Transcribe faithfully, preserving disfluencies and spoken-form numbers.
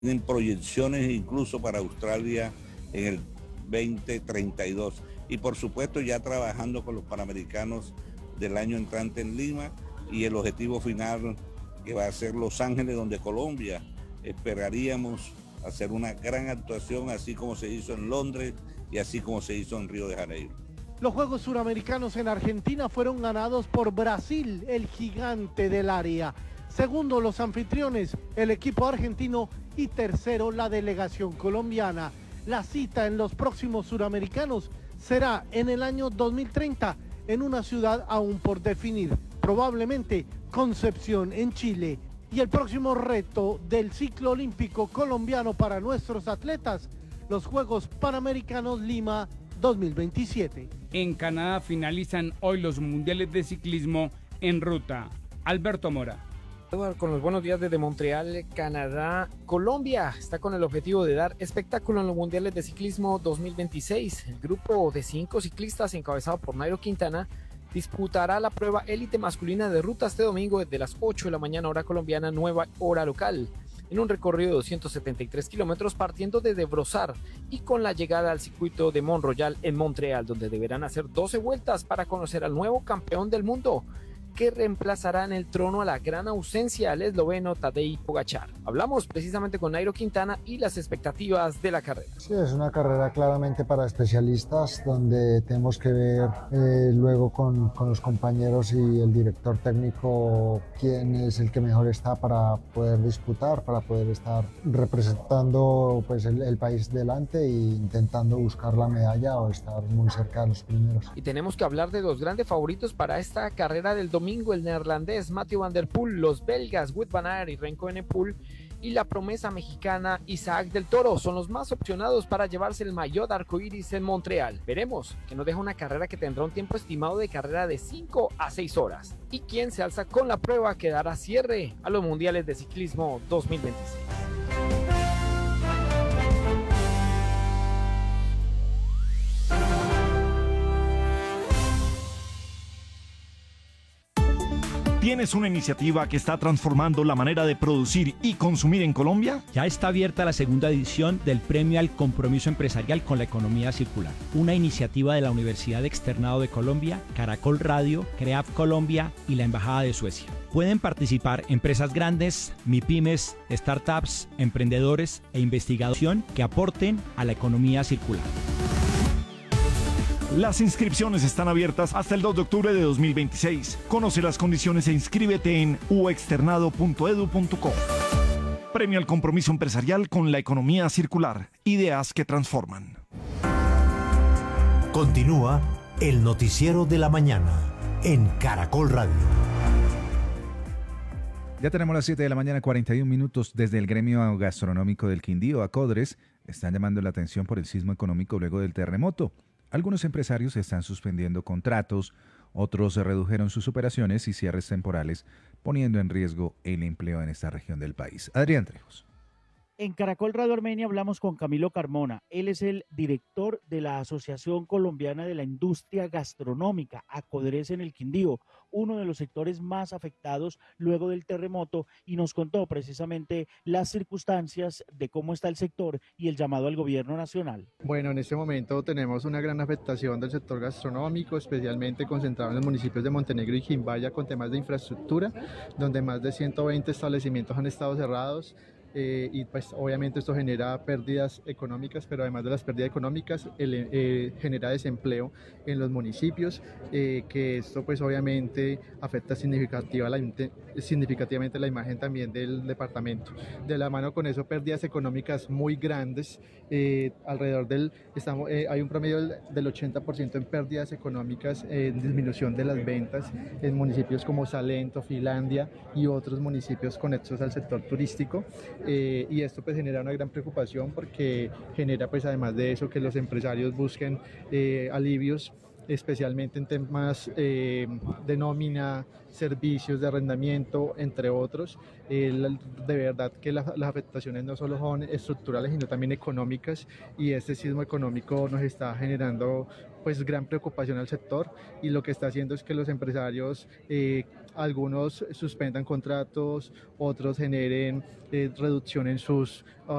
Tienen proyecciones incluso para Australia en el veinte treinta y dos. Y por supuesto ya trabajando con los Panamericanos del año entrante en Lima y el objetivo final que va a ser Los Ángeles, donde Colombia esperaríamos hacer una gran actuación, así como se hizo en Londres y así como se hizo en Río de Janeiro. Los Juegos Suramericanos en Argentina fueron ganados por Brasil, el gigante del área. Segundo, los anfitriones, el equipo argentino, y tercero, la delegación colombiana. La cita en los próximos Suramericanos será en el año dos mil treinta, en una ciudad aún por definir, probablemente Concepción, en Chile. Y el próximo reto del ciclo olímpico colombiano para nuestros atletas, los Juegos Panamericanos Lima dos mil veintisiete. En Canadá finalizan hoy los mundiales de ciclismo en ruta. Alberto Mora. Con los buenos días desde Montreal, Canadá. Colombia está con el objetivo de dar espectáculo en los mundiales de ciclismo dos mil veintiséis. El grupo de cinco ciclistas encabezado por Nairo Quintana disputará la prueba élite masculina de ruta este domingo desde las ocho de la mañana hora colombiana, nueva hora local, en un recorrido de doscientos setenta y tres kilómetros partiendo desde Brossard y con la llegada al circuito de Mont-Royal en Montreal, donde deberán hacer doce vueltas para conocer al nuevo campeón del mundo, que reemplazará en el trono a la gran ausencia al esloveno Tadej Pogačar. Hablamos precisamente con Nairo Quintana y las expectativas de la carrera. Sí, es una carrera claramente para especialistas, donde tenemos que ver eh, luego con, con los compañeros y el director técnico quién es el que mejor está para poder disputar, para poder estar representando pues, el, el país delante e intentando buscar la medalla o estar muy cerca de los primeros. Y tenemos que hablar de los grandes favoritos para esta carrera del domingo. Domingo, el neerlandés Mathieu van der Poel, los belgas Wout van Aert y Remco Evenepoel y la promesa mexicana Isaac del Toro son los más opcionados para llevarse el maillot arcoíris en Montreal. Veremos, que nos deja una carrera que tendrá un tiempo estimado de carrera de cinco a seis horas. Y quien se alza con la prueba que dará cierre a los mundiales de ciclismo dos mil veintiséis. ¿Tienes una iniciativa que está transformando la manera de producir y consumir en Colombia? Ya está abierta la segunda edición del Premio al Compromiso Empresarial con la Economía Circular, una iniciativa de la Universidad Externado de Colombia, Caracol Radio, CREAF Colombia y la Embajada de Suecia. Pueden participar empresas grandes, MIPYMES, startups, emprendedores e investigación que aporten a la economía circular. Las inscripciones están abiertas hasta el dos de octubre de dos mil veintiséis. Conoce las condiciones e inscríbete en u externado punto edu punto co. Premio al compromiso empresarial con la economía circular. Ideas que transforman. Continúa el noticiero de la mañana en Caracol Radio. Ya tenemos las siete de la mañana, cuarenta y un minutos. Desde el gremio gastronómico del Quindío, Acodres, están llamando la atención por el sismo económico luego del terremoto. Algunos empresarios están suspendiendo contratos, otros redujeron sus operaciones y cierres temporales, poniendo en riesgo el empleo en esta región del país. Adrián Trejos. En Caracol Radio Armenia hablamos con Camilo Carmona. Él es el director de la Asociación Colombiana de la Industria Gastronómica, Acodres en el Quindío, uno de los sectores más afectados luego del terremoto, y nos contó precisamente las circunstancias de cómo está el sector y el llamado al gobierno nacional. Bueno, en este momento tenemos una gran afectación del sector gastronómico, especialmente concentrado en los municipios de Montenegro y Quimbaya, con temas de infraestructura, donde más de ciento veinte establecimientos han estado cerrados. Eh, y pues obviamente esto genera pérdidas económicas, pero además de las pérdidas económicas el, eh, genera desempleo en los municipios, eh, que esto pues obviamente afecta significativa la, significativamente la imagen también del departamento. De la mano con eso, pérdidas económicas muy grandes, eh, alrededor del, estamos, eh, hay un promedio del, del ochenta por ciento en pérdidas económicas, eh, disminución de las ventas en municipios como Salento, Finlandia y otros municipios conexos al sector turístico. Eh, y esto pues genera una gran preocupación porque genera pues además de eso que los empresarios busquen eh, alivios especialmente en temas eh, de nómina, servicios de arrendamiento, entre otros. Eh, de verdad que la, las afectaciones no solo son estructurales, sino también económicas, y este sismo económico nos está generando pues gran preocupación al sector, y lo que está haciendo es que los empresarios, eh, algunos suspendan contratos, otros generen eh, reducción en sus